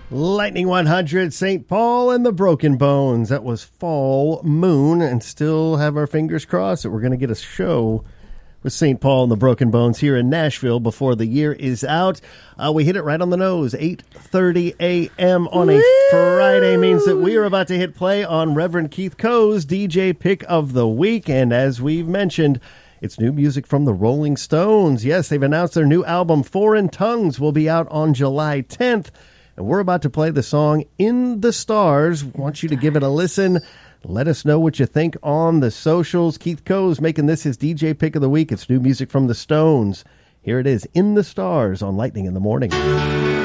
Lightning 100, St. Paul and the Broken Bones. That was Fall Moon, and still have our fingers crossed that we're going to get a show with St. Paul and the Broken Bones here in Nashville before the year is out. We hit it right on the nose. 8:30 a.m. on a Friday means that we are about to hit play on Reverend Keith Coe's DJ Pick of the Week. And as we've mentioned, it's new music from the Rolling Stones. Yes, they've announced their new album, Foreign Tongues, will be out on July 10th. And we're about to play the song In the Stars. Want you to give it a listen. Let us know what you think on the socials. Keith Coe's making this his DJ Pick of the Week. It's new music from the Stones. Here it is, In the Stars on Lightning in the Morning.